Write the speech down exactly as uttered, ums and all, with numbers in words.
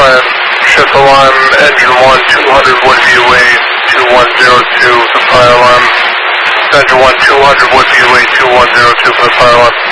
try and shift alarm. Engine one, two hundred Woodview Way, two one zero two for the fire alarm. Engine one, two hundred Woodview Way, two one zero two for the fire alarm.